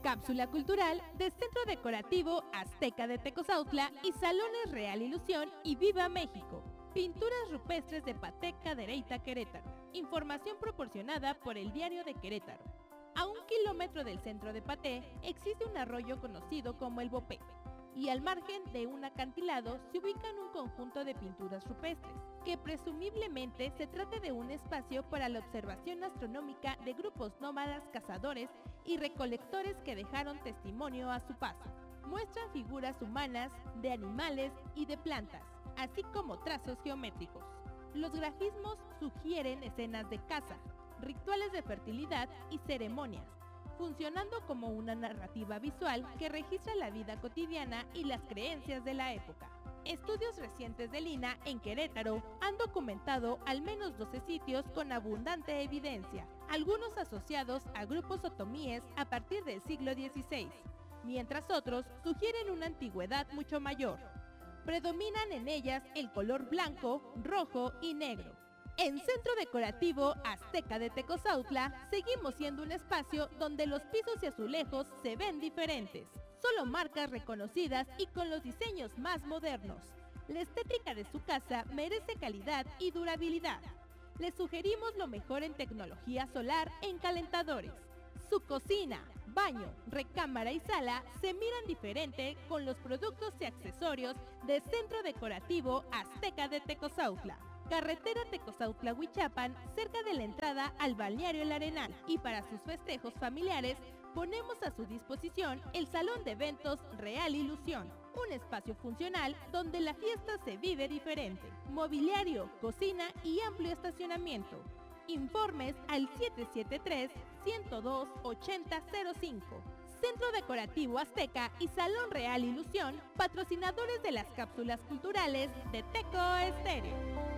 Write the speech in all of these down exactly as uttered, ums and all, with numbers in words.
Cápsula cultural de Centro Decorativo Azteca de Tecozautla y Salones Real Ilusión y Viva México. Pinturas rupestres de Paté Cadereyta, Querétaro. Información proporcionada por el Diario de Querétaro. A un kilómetro del centro de Paté existe un arroyo conocido como el Bopé, y al margen de un acantilado se ubican un conjunto de pinturas rupestres, que presumiblemente se trata de un espacio para la observación astronómica de grupos nómadas cazadores y recolectores que dejaron testimonio a su paso. Muestran figuras humanas, de animales y de plantas, así como trazos geométricos. Los grafismos sugieren escenas de caza, rituales de fertilidad y ceremonias, funcionando como una narrativa visual que registra la vida cotidiana y las creencias de la época. Estudios recientes del I N A en Querétaro han documentado al menos doce sitios con abundante evidencia, algunos asociados a grupos otomíes a partir del siglo dieciséis, mientras otros sugieren una antigüedad mucho mayor. Predominan en ellas el color blanco, rojo y negro. En Centro Decorativo Azteca de Tecozautla seguimos siendo un espacio donde los pisos y azulejos se ven diferentes. Solo marcas reconocidas y con los diseños más modernos. La estética de su casa merece calidad y durabilidad. Les sugerimos lo mejor en tecnología solar en calentadores. Su cocina, baño, recámara y sala se miran diferente con los productos y accesorios de Centro Decorativo Azteca de Tecozautla. Carretera Tecozautla-Huichapan, cerca de la entrada al balneario El Arenal. Y para sus festejos familiares, ponemos a su disposición el Salón de Eventos Real Ilusión, un espacio funcional donde la fiesta se vive diferente. Mobiliario, cocina y amplio estacionamiento. Informes al siete siete tres, uno cero dos, ocho cero cero cinco. Centro Decorativo Azteca y Salón Real Ilusión, patrocinadores de las cápsulas culturales de Teco Estéreo.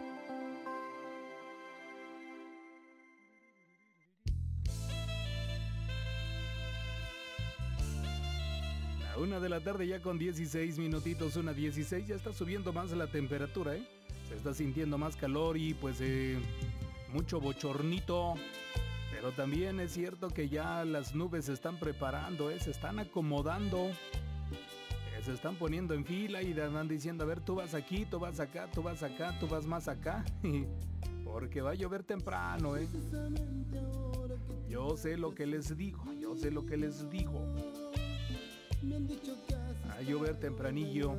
Una de la tarde ya con dieciséis minutitos, una dieciséis, ya está subiendo más la temperatura, ¿eh? Se está sintiendo más calor y pues eh, mucho bochornito. Pero también es cierto que ya las nubes se están preparando, ¿eh? Se están acomodando. Eh, se están poniendo en fila y van diciendo, a ver, tú vas aquí, tú vas acá, tú vas acá, tú vas más acá. Porque va a llover temprano, ¿eh? Yo sé lo que les digo, yo sé lo que les digo. A llover tempranillo.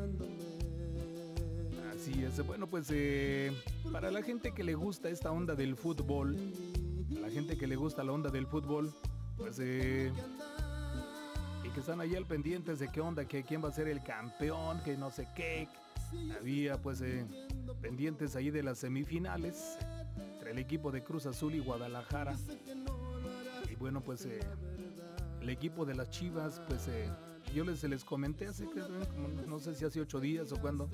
Así es. Bueno, pues eh, para la gente que le gusta esta onda del fútbol, a la gente que le gusta la onda del fútbol, pues eh, y que están ahí al pendientes de qué onda, que quién va a ser el campeón, que no sé qué. Había pues eh, pendientes ahí de las semifinales entre el equipo de Cruz Azul y Guadalajara. Y bueno, pues eh, el equipo de las Chivas, pues eh, yo les, les comenté hace, no sé si hace ocho días o cuándo,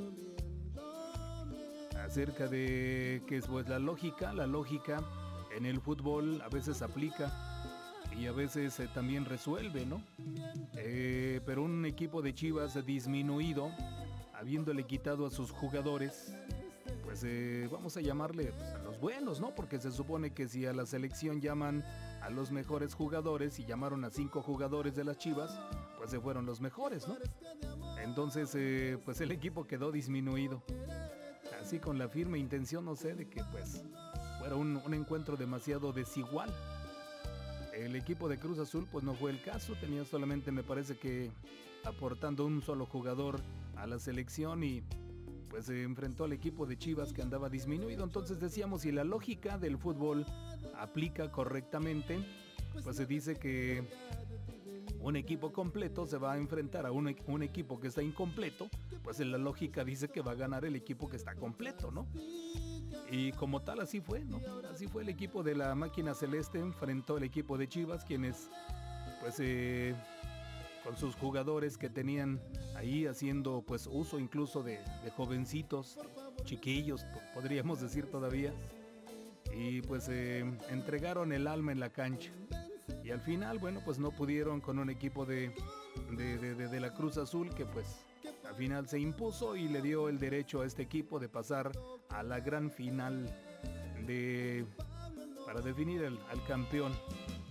acerca de que pues la lógica, la lógica en el fútbol a veces aplica y a veces eh, también resuelve, ¿no? Eh, pero un equipo de Chivas disminuido, habiéndole quitado a sus jugadores, pues eh, vamos a llamarle pues, a los buenos, ¿no? Porque se supone que si a la selección llaman a los mejores jugadores y llamaron a cinco jugadores de las Chivas, pues se fueron los mejores, ¿no? Entonces, eh, pues el equipo quedó disminuido. Así con la firme intención, no sé, de que pues fuera un, un encuentro demasiado desigual. El equipo de Cruz Azul pues no fue el caso, tenía solamente, me parece que aportando un solo jugador a la selección y pues se enfrentó al equipo de Chivas que andaba disminuido. Entonces decíamos, si la lógica del fútbol aplica correctamente, pues se dice que un equipo completo se va a enfrentar a un, un equipo que está incompleto, pues en la lógica dice que va a ganar el equipo que está completo, ¿no? Y como tal así fue, ¿no? Así fue, el equipo de la máquina celeste enfrentó al equipo de Chivas, quienes pues eh, con sus jugadores que tenían ahí haciendo pues uso incluso de, de jovencitos, chiquillos, podríamos decir todavía, y pues eh, entregaron el alma en la cancha. Y al final, bueno, pues no pudieron con un equipo de, de, de, de, de la Cruz Azul que pues al final se impuso y le dio el derecho a este equipo de pasar a la gran final de para definir el, al campeón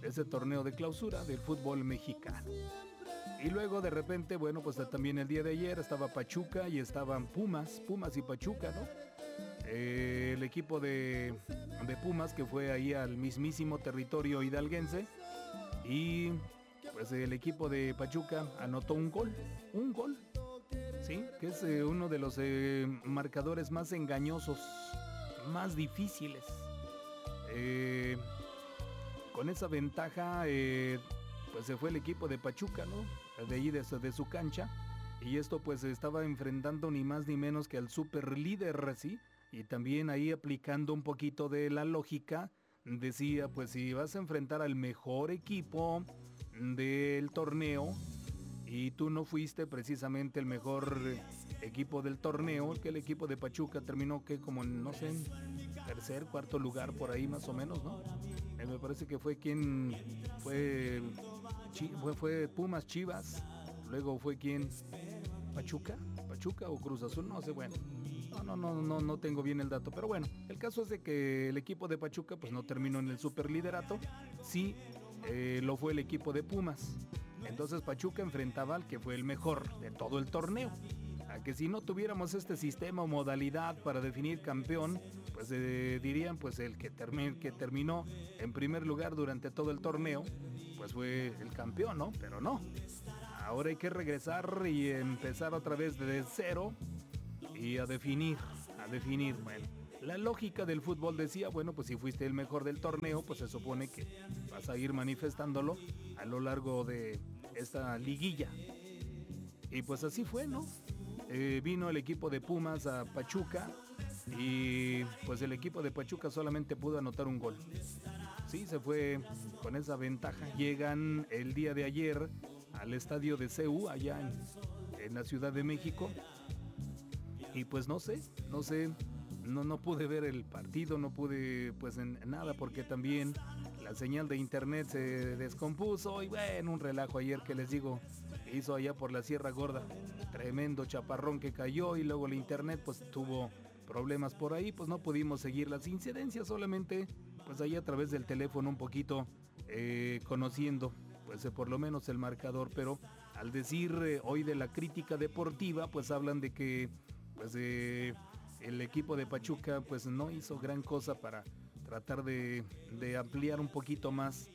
ese torneo de clausura del fútbol mexicano. Y luego de repente, bueno, pues también el día de ayer estaba Pachuca y estaban Pumas, Pumas y Pachuca, ¿no? Eh, el equipo de, de Pumas que fue ahí al mismísimo territorio hidalguense y pues el equipo de Pachuca anotó un gol, un gol, ¿sí? Que es eh, uno de los eh, marcadores más engañosos, más difíciles. Eh, con esa ventaja, eh, pues se fue el equipo de Pachuca, ¿no? De ahí de su, de su cancha, y esto pues estaba enfrentando ni más ni menos que al super líder, ¿sí? Y también ahí aplicando un poquito de la lógica, decía pues si vas a enfrentar al mejor equipo del torneo y tú no fuiste precisamente el mejor equipo del torneo, que el equipo de Pachuca terminó que como no sé, en tercer, cuarto lugar por ahí más o menos, ¿no? Eh, me parece que fue quien fue, fue, fue Pumas Chivas, luego fue quien Pachuca, Pachuca o Cruz Azul, no sé, bueno. No, no, no, no, no tengo bien el dato, pero bueno, el caso es de que el equipo de Pachuca pues no terminó en el superliderato, sí eh, lo fue el equipo de Pumas. Entonces Pachuca enfrentaba al que fue el mejor de todo el torneo. A que si no tuviéramos este sistema o modalidad para definir campeón, pues eh, dirían pues el que, termi- que terminó en primer lugar durante todo el torneo, pues fue el campeón, ¿no? Pero no. Ahora hay que regresar y empezar otra vez desde cero y a definir, a definir, bueno. La lógica del fútbol decía, bueno, pues si fuiste el mejor del torneo, pues se supone que vas a ir manifestándolo a lo largo de esta liguilla. Y pues así fue, ¿no? Eh, vino el equipo de Pumas a Pachuca y pues el equipo de Pachuca solamente pudo anotar un gol. Sí, se fue con esa ventaja. Llegan el día de ayer al estadio de C U, allá en, en la Ciudad de México. Y pues no sé, no sé, no, no pude ver el partido, no pude pues en, en nada porque también la señal de internet se descompuso y bueno, un relajo ayer que les digo, hizo allá por la Sierra Gorda, tremendo chaparrón que cayó y luego el internet pues tuvo problemas por ahí, pues no pudimos seguir las incidencias, solamente pues ahí a través del teléfono un poquito eh, conociendo pues eh, por lo menos el marcador, pero al decir eh, hoy de la crítica deportiva pues hablan de que pues eh, el equipo de Pachuca pues no hizo gran cosa para tratar de, de ampliar un poquito más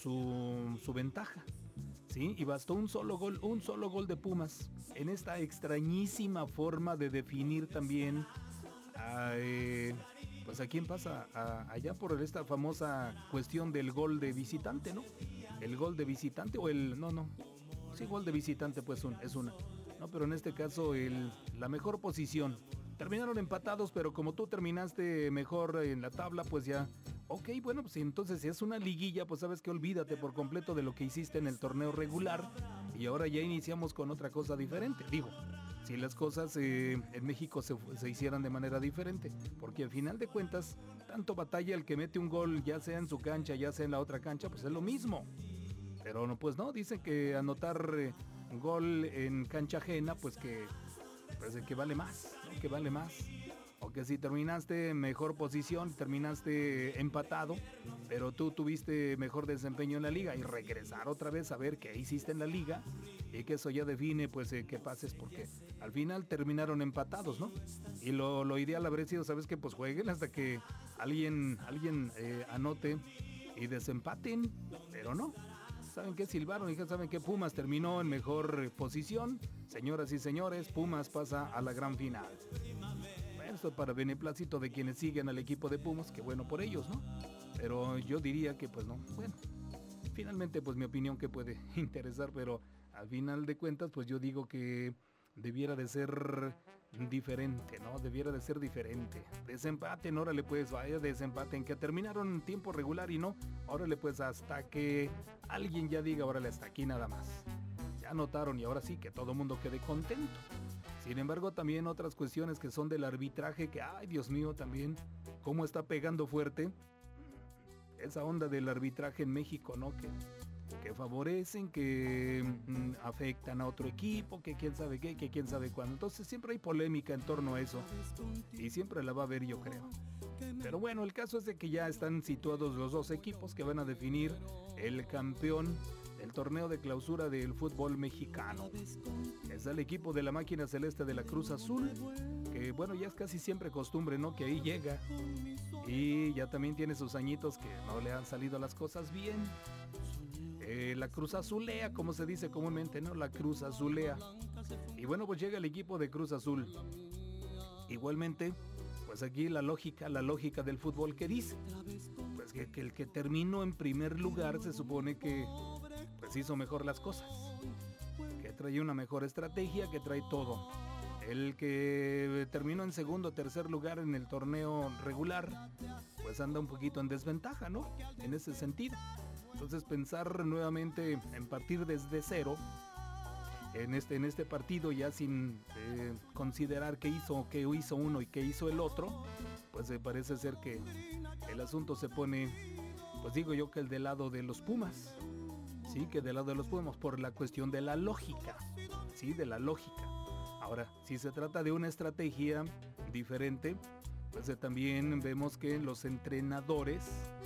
su, su ventaja, ¿sí? Y bastó un solo gol, un solo gol de Pumas en esta extrañísima forma de definir también a, eh, pues a quién pasa a, allá por esta famosa cuestión del gol de visitante, ¿no? El gol de visitante o el, no, no, sí, gol de visitante pues un, es una. No, pero en este caso el, la mejor posición. Terminaron empatados, pero como tú terminaste mejor en la tabla, pues ya, ok, bueno, pues entonces si es una liguilla, pues sabes que olvídate por completo de lo que hiciste en el torneo regular y ahora ya iniciamos con otra cosa diferente. Digo, si las cosas eh, en México se, se hicieran de manera diferente, porque al final de cuentas, tanto batalla el que mete un gol, ya sea en su cancha, ya sea en la otra cancha, pues es lo mismo. Pero no, pues no, dicen que anotar eh, gol en cancha ajena, pues que, pues que vale más, ¿no? Que vale más. O que si terminaste en mejor posición, terminaste empatado, pero tú tuviste mejor desempeño en la liga y regresar otra vez a ver qué hiciste en la liga y que eso ya define pues eh, qué pases, porque al final terminaron empatados, ¿no? Y lo, lo ideal habría sido, ¿sabes qué? Pues jueguen hasta que alguien, alguien eh, anote y desempaten, pero no. ¿Saben qué? Silbaron y saben que Pumas terminó en mejor posición. Señoras y señores, Pumas pasa a la gran final. Bueno, esto para beneplácito de quienes siguen al equipo de Pumas, que bueno por ellos, ¿no? Pero yo diría que pues no, bueno, finalmente pues mi opinión que puede interesar, pero al final de cuentas pues yo digo que debiera de ser diferente, ¿no? Debiera de ser diferente. Desempaten, órale pues, vaya desempaten, que terminaron en tiempo regular y no, órale pues hasta que alguien ya diga, órale hasta aquí nada más. Ya anotaron y ahora sí que todo el mundo quede contento. Sin embargo, también otras cuestiones que son del arbitraje, que ay Dios mío también, cómo está pegando fuerte esa onda del arbitraje en México, ¿no? Que que favorecen, que mm, afectan a otro equipo, que quién sabe qué, que quién sabe cuándo. Entonces siempre hay polémica en torno a eso y siempre la va a haber, yo creo. Pero bueno, el caso es de que ya están situados los dos equipos que van a definir el campeón del torneo de clausura del fútbol mexicano. Es el equipo de la máquina celeste de la Cruz Azul, que bueno, ya es casi siempre costumbre, ¿no? Que ahí llega y ya también tiene sus añitos que no le han salido las cosas bien. Eh, la Cruz Azulea, como se dice comúnmente, ¿no? La Cruz Azulea. Y bueno, pues llega el equipo de Cruz Azul. Igualmente, pues aquí la lógica, la lógica del fútbol que dice, pues que, que el que terminó en primer lugar se supone que pues hizo mejor las cosas, que trae una mejor estrategia, que trae todo. El que terminó en segundo o tercer lugar en el torneo regular, pues anda un poquito en desventaja, ¿no? En ese sentido. Entonces pensar nuevamente en partir desde cero, en este, en este partido ya sin eh, considerar qué hizo, qué hizo uno y qué hizo el otro, pues eh, parece ser que el asunto se pone, pues digo yo que el del lado de los Pumas, sí, que del lado de los Pumas por la cuestión de la lógica, sí, de la lógica. Ahora, si se trata de una estrategia diferente, pues eh, también vemos que los entrenadores,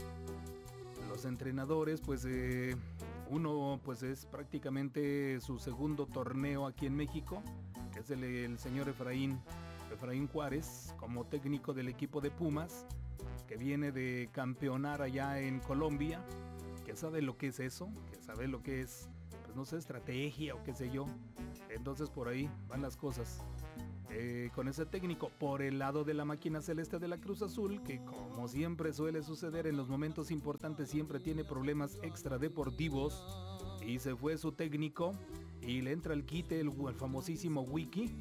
los entrenadores, pues eh, uno pues es prácticamente su segundo torneo aquí en México, que es el, el señor Efraín, Efraín Juárez, como técnico del equipo de Pumas, que viene de campeonar allá en Colombia, que sabe lo que es eso, que sabe lo que es, pues no sé, estrategia o qué sé yo. Entonces por ahí van las cosas. Eh, con ese técnico por el lado de la máquina celeste de la Cruz Azul, que como siempre suele suceder en los momentos importantes siempre tiene problemas extradeportivos, y se fue su técnico y le entra el quite el, el famosísimo Wiki,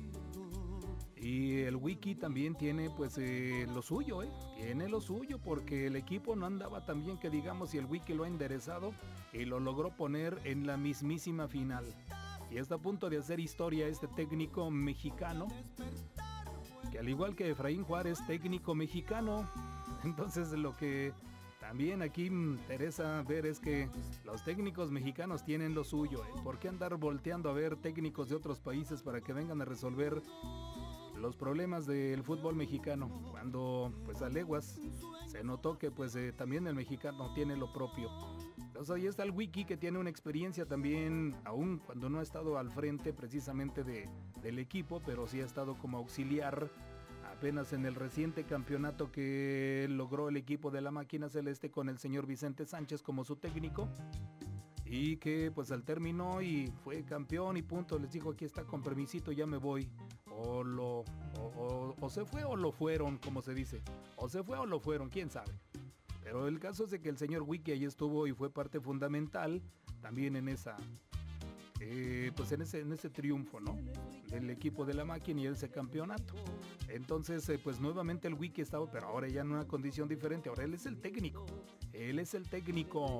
y el Wiki también tiene pues eh, lo suyo, eh, tiene lo suyo porque el equipo no andaba tan bien que digamos, y el Wiki lo ha enderezado y lo logró poner en la mismísima final. Y está a punto de hacer historia este técnico mexicano, que al igual que Efraín Juárez, técnico mexicano. Entonces lo que también aquí me interesa ver es que los técnicos mexicanos tienen lo suyo. ¿eh? ¿Por qué andar volteando a ver técnicos de otros países para que vengan a resolver los problemas del fútbol mexicano? Cuando pues a leguas se notó que pues eh, también el mexicano tiene lo propio. Entonces ahí está el Wiki, que tiene una experiencia también, aún cuando no ha estado al frente precisamente de, del equipo, pero sí ha estado como auxiliar apenas en el reciente campeonato que logró el equipo de la máquina celeste con el señor Vicente Sánchez como su técnico, y que pues al término y fue campeón y punto, les dijo aquí está con permisito, ya me voy, o lo o, o, o se fue o lo fueron, como se dice, o se fue o lo fueron, quién sabe. Pero el caso es de que el señor Wiki ahí estuvo y fue parte fundamental también en esa, eh, pues en ese, en ese triunfo, ¿no? Del equipo de la máquina y ese campeonato. Entonces, eh, pues nuevamente el Wiki estaba, pero ahora ya en una condición diferente. Ahora él es el técnico. Él es el técnico.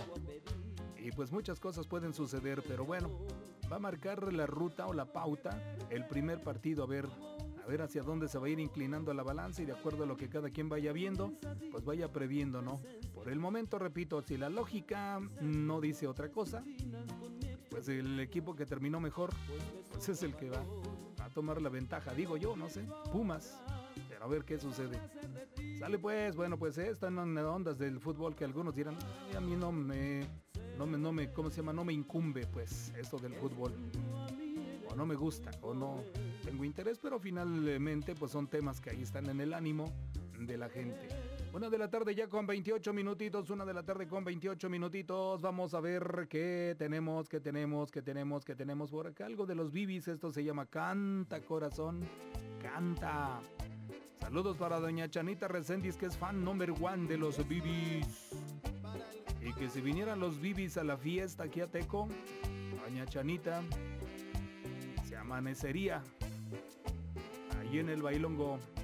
Y pues muchas cosas pueden suceder, pero bueno, va a marcar la ruta o la pauta el primer partido, a ver. A ver hacia dónde se va a ir inclinando la balanza y de acuerdo a lo que cada quien vaya viendo, pues vaya previendo, ¿no? Por el momento, repito, si la lógica no dice otra cosa, pues el equipo que terminó mejor, pues es el que va a tomar la ventaja, digo yo, no sé, Pumas, pero a ver qué sucede. Sale pues, bueno, pues eh, están en ondas del fútbol que algunos dirán, a mí no me, no me, no me, ¿cómo se llama? No me incumbe, pues, esto del fútbol. O no me gusta, o no tengo interés, pero finalmente pues son temas que ahí están en el ánimo de la gente. Una de la tarde ya con veintiocho minutitos, una de la tarde con veintiocho minutitos, vamos a ver qué tenemos, qué tenemos, qué tenemos, qué tenemos por acá, algo de los Bibis, esto se llama Canta Corazón, Canta. Saludos para doña Chanita Reséndiz, que es fan number one de los Bibis, y que si vinieran los Bibis a la fiesta aquí a Teco, doña Chanita se amanecería ahí en el bailongo.